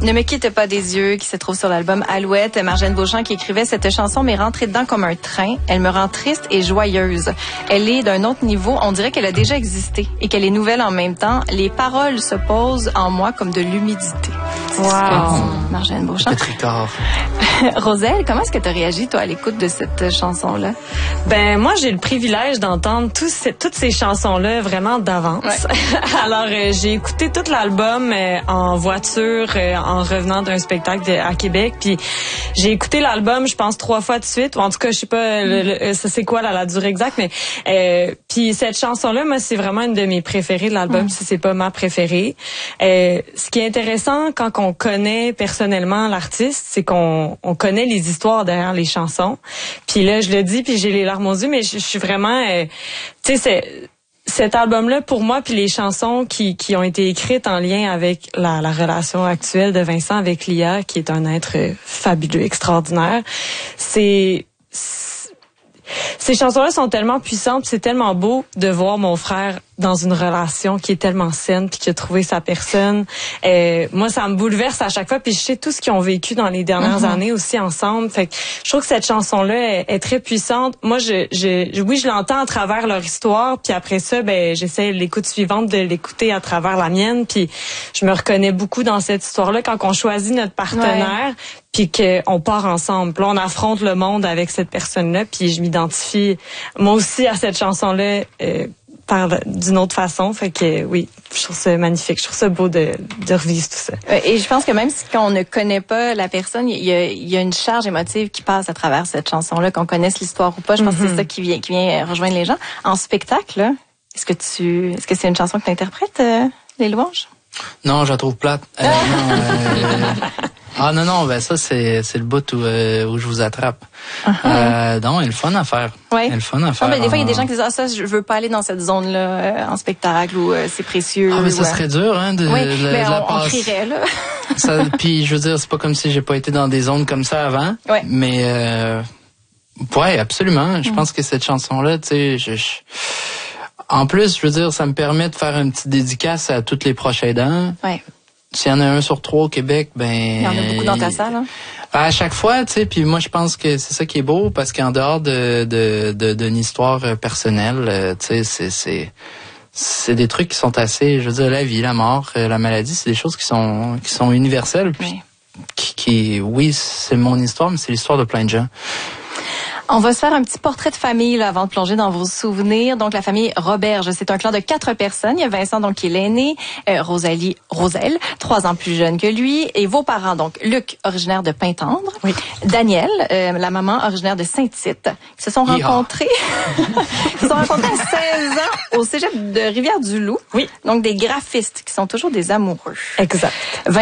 Ne me quitte pas des yeux, qui se trouve sur l'album Alouette. Marjane Beauchamp qui écrivait cette chanson m'est rentrée dedans comme un train. Elle me rend triste et joyeuse. Elle est d'un autre niveau. On dirait qu'elle a déjà existé et qu'elle est nouvelle en même temps. Les paroles se posent en moi comme de l'humidité. Wow. Marjane Beauchamp. Petit Ricard. Roselle, comment est-ce que tu as réagi, toi, à l'écoute de cette chanson-là? Ben, moi, j'ai le privilège d'entendre toutes ces chansons-là vraiment d'avance. Ouais. Alors, j'ai écouté tout l'album en voiture, en revenant d'un spectacle à Québec. Puis, j'ai écouté l'album, je pense, 3 fois de suite. Ou en tout cas, je sais pas, ça c'est quoi la durée exacte, mais puis cette chanson-là, moi, c'est vraiment une de mes préférées de l'album, si c'est pas ma préférée. Ce qui est intéressant quand on connaît personnellement l'artiste, c'est qu'on connaît les histoires derrière les chansons. Puis là, je le dis, puis j'ai les larmes aux yeux, mais je suis vraiment, tu sais, cet album-là, pour moi, puis les chansons qui ont été écrites en lien avec la relation actuelle de Vincent avec Lia, qui est un être fabuleux, extraordinaire, ces chansons-là sont tellement puissantes, c'est tellement beau de voir mon frère dans une relation qui est tellement saine puis qui a trouvé sa personne. Moi, ça me bouleverse à chaque fois, puis je sais tout ce qu'ils ont vécu dans les dernières années aussi ensemble. Fait que je trouve que cette chanson-là est très puissante. Moi, oui, je l'entends à travers leur histoire, puis après ça, ben j'essaie l'écoute suivante de l'écouter à travers la mienne, puis je me reconnais beaucoup dans cette histoire-là quand on choisit notre partenaire. Ouais. Puis qu'on part ensemble. Puis là, on affronte le monde avec cette personne-là, puis je m'identifie moi aussi à cette chanson-là d'une autre façon. Fait que oui, je trouve ça magnifique. Je trouve ça beau de revivre tout ça. Et je pense que même si on ne connaît pas la personne, il y a une charge émotive qui passe à travers cette chanson-là, qu'on connaisse l'histoire ou pas. Je pense que c'est ça qui vient rejoindre les gens. En spectacle, là, est-ce que c'est une chanson que tu interprètes, Les Louanges? Non, je la trouve plate. Non, ben ça c'est le bout où je vous attrape. Non, il est le fun à faire. Ouais. Il est le fun à faire. Non, mais des fois il y a des gens qui disent ça je veux pas aller dans cette zone là en spectacle ou c'est précieux. Mais ça serait dur de on crierait là. Puis je veux dire, c'est pas comme si j'ai pas été dans des zones comme ça avant. Ouais. Mais ouais, absolument. Je pense que cette chanson là, tu sais, en plus, je veux dire, ça me permet de faire une petite dédicace à tous les proches aidants. Ouais. S'il y en a 1 sur 3 au Québec, ben... Il y en a beaucoup dans ta salle, hein? À chaque fois, tu sais, puis moi, je pense que c'est ça qui est beau, parce qu'en dehors d'une histoire personnelle, tu sais, c'est des trucs qui sont assez, je veux dire, la vie, la mort, la maladie, c'est des choses qui sont universelles, puis oui, c'est mon histoire, mais c'est l'histoire de plein de gens. On va se faire un petit portrait de famille là, avant de plonger dans vos souvenirs. Donc, la famille Roberge, c'est un clan de 4 personnes. Il y a Vincent, donc, qui est l'aîné, Roselle, 3 ans plus jeune que lui, et vos parents, donc, Luc, originaire de Pintendre, oui. Daniel, la maman, originaire de Saint-Tite, qui se sont rencontrés à 16 ans au cégep de Rivière-du-Loup. Oui. Donc, des graphistes qui sont toujours des amoureux. Exact.